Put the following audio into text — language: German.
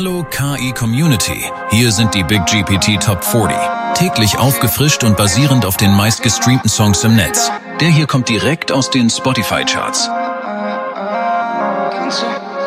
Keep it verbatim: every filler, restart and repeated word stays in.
Hallo K I-Community, hier sind die Big G P T Top vierzig. Täglich aufgefrischt und basierend auf den meistgestreamten Songs im Netz. Der hier kommt direkt aus den Spotify-Charts.